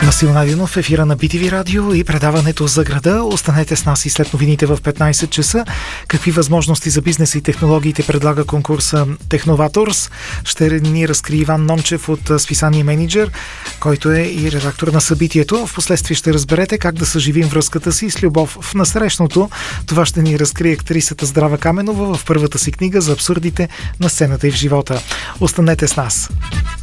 Васил Найденов в ефира на BTV Радио и предаването за града. Останете с нас и след новините в 15 часа. Какви възможности за бизнеса и технологиите предлага конкурса Техноватors? Ще ни разкрие Иван Нончев от списание Менеджер, който е и редактор на събитието. Впоследствие ще разберете как да съживим връзката си с любов в насрещното. Това ще ни разкрие актрисата Здрава Каменова в първата си книга за абсурдите на сцената и в живота. Останете с нас.